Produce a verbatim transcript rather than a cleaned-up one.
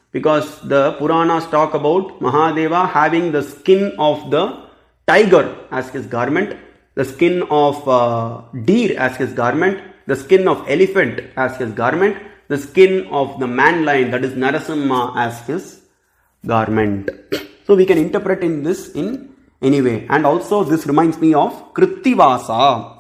because the Puranas talk about Mahadeva having the skin of the tiger as his garment, the skin of uh, deer as his garment, the skin of elephant as his garment, the skin of the man lion, that is Narasimha, as his garment. So we can interpret in this in any way. And also this reminds me of Krittivasa.